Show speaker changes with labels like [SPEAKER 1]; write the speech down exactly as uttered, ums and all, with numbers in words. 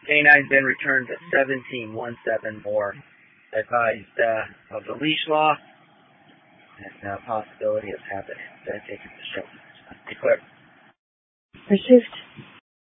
[SPEAKER 1] Canine's been returned to seventeen one seven more. Advised uh, of the leash law and uh, possibility of having it uh, taken to shelter. Declare.
[SPEAKER 2] Received.